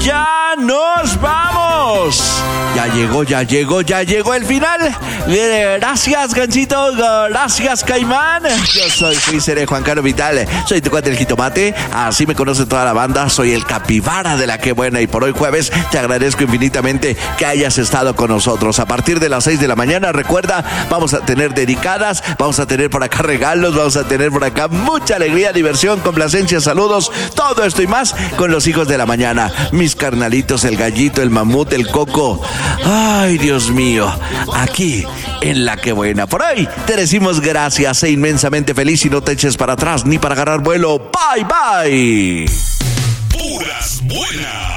¡Ya nos vamos! Ya llegó el final. Gracias, Gansito. Gracias, Caimán. Yo soy Freezer Juan Carlos Vital. Soy tu cuate el jitomate. Así me conoce toda la banda. Soy el capibara de la que buena. Y por hoy jueves te agradezco infinitamente que hayas estado con nosotros. A partir de las 6 de la mañana, recuerda, vamos a tener dedicadas, vamos a tener por acá regalos, vamos a tener por acá mucha alegría, diversión, complacencia, saludos, todo esto y más con los hijos de la mañana. Mis carnalitos, el gallito, el mamut, el coco. Ay, Dios mío, aquí en La Que Buena. Por hoy te decimos gracias, sé inmensamente feliz y no te eches para atrás ni para agarrar vuelo. Bye, bye. Puras buenas.